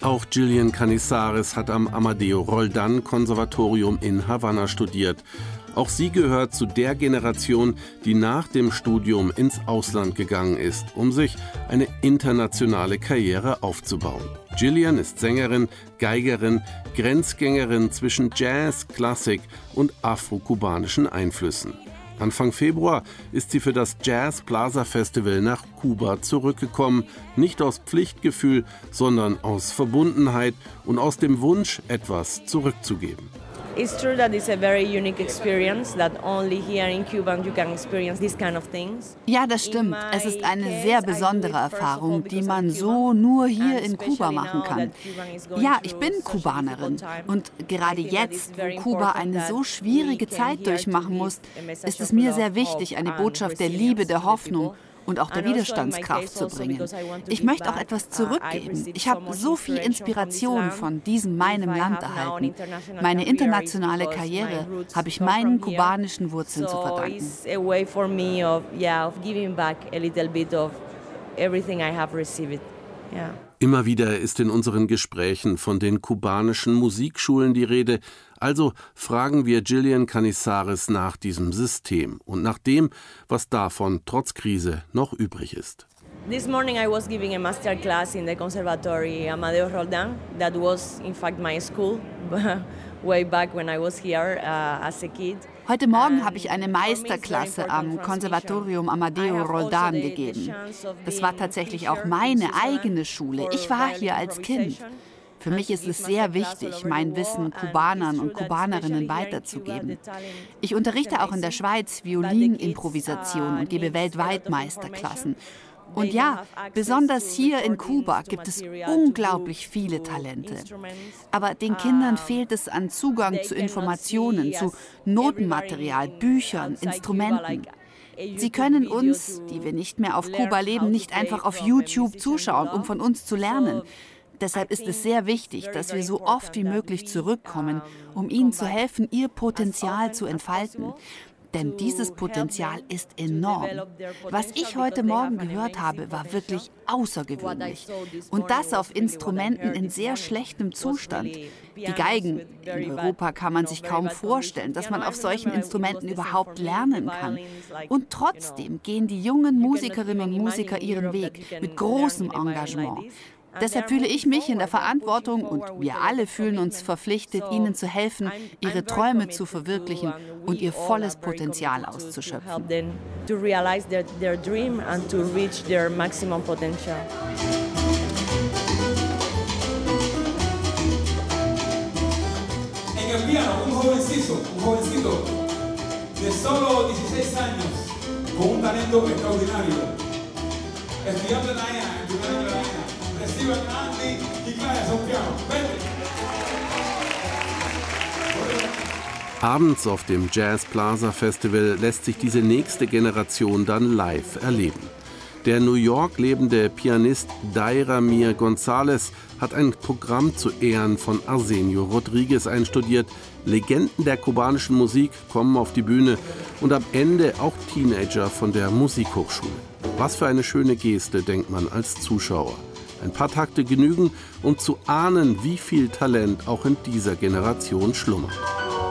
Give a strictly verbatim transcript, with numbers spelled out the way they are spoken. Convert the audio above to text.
Auch Gillian Canizares hat am Amadeo Roldan Konservatorium in Havanna studiert. Auch sie gehört zu der Generation, die nach dem Studium ins Ausland gegangen ist, um sich eine internationale Karriere aufzubauen. Gillian ist Sängerin, Geigerin, Grenzgängerin zwischen Jazz, Klassik und afro-kubanischen Einflüssen. Anfang Februar ist sie für das Jazz Plaza Festival nach Kuba zurückgekommen, nicht aus Pflichtgefühl, sondern aus Verbundenheit und aus dem Wunsch, etwas zurückzugeben. It's true that it's a very unique experience that only here in Cuba you can experience these kind of things. Ja, das stimmt. Es ist eine sehr besondere Erfahrung, die man so nur hier in Kuba machen kann. Ja, ich bin Kubanerin und gerade jetzt, wo Kuba eine so schwierige Zeit durchmachen muss, ist es mir sehr wichtig, eine Botschaft der Liebe, der Hoffnung und auch der Widerstandskraft zu bringen. Ich möchte auch etwas zurückgeben. Ich habe so viel Inspiration von diesem meinem Land erhalten. Meine internationale Karriere habe ich meinen kubanischen Wurzeln zu verdanken. Immer wieder ist in unseren Gesprächen von den kubanischen Musikschulen die Rede. Also fragen wir Gillian Canizares nach diesem System und nach dem, was davon trotz Krise noch übrig ist. This morning I was giving a master class in the Conservatory Amadeo Roldan. That was in fact my school way back when I was here uh, as a kid. Heute Morgen habe ich eine Meisterklasse am Konservatorium Amadeo Roldan gegeben. Das war tatsächlich auch meine eigene Schule. Ich war hier als Kind. Für mich ist es sehr wichtig, mein Wissen Kubanern und Kubanerinnen weiterzugeben. Ich unterrichte auch in der Schweiz Violinimprovisation und gebe weltweit Meisterklassen. Und ja, besonders hier in Kuba gibt es unglaublich viele Talente. Aber den Kindern fehlt es an Zugang zu Informationen, zu Notenmaterial, Büchern, Instrumenten. Sie können uns, die wir nicht mehr auf Kuba leben, nicht einfach auf YouTube zuschauen, um von uns zu lernen. Deshalb ist es sehr wichtig, dass wir so oft wie möglich zurückkommen, um ihnen zu helfen, ihr Potenzial zu entfalten. Denn dieses Potenzial ist enorm. Was ich heute Morgen gehört habe, war wirklich außergewöhnlich. Und das auf Instrumenten in sehr schlechtem Zustand. Die Geigen. In Europa kann man sich kaum vorstellen, dass man auf solchen Instrumenten überhaupt lernen kann. Und trotzdem gehen die jungen Musikerinnen und Musiker ihren Weg mit großem Engagement. Deshalb fühle ich mich in der Verantwortung und wir alle fühlen uns verpflichtet, ihnen zu helfen, ihre Träume zu verwirklichen und ihr volles Potenzial auszuschöpfen. En el piano, un jovencito, un jovencito de solo dieciséis años, con un talento extraordinario, estudiando en la E A, en primer año de la E A. Reciban a Andy y Clara Soffiano. Abends auf dem Jazz Plaza Festival lässt sich diese nächste Generation dann live erleben. Der New York lebende Pianist Dairamir González hat ein Programm zu Ehren von Arsenio Rodriguez einstudiert. Legenden der kubanischen Musik kommen auf die Bühne und am Ende auch Teenager von der Musikhochschule. Was für eine schöne Geste, denkt man als Zuschauer. Ein paar Takte genügen, um zu ahnen, wie viel Talent auch in dieser Generation schlummert.